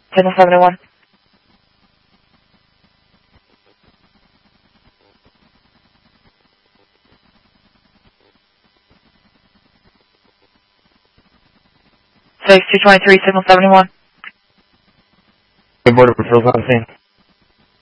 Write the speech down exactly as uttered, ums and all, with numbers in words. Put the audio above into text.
Signal seventy-one. six two twenty-three, Signal seventy-one. The Border Patrol's on scene.